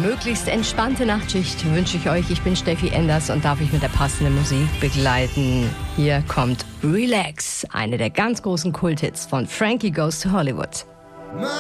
möglichst entspannte Nachtschicht wünsche ich euch. Ich bin Steffi Enders und darf euch mit der passenden Musik begleiten. Hier kommt Relax, eine der ganz großen Kulthits von Frankie Goes to Hollywood.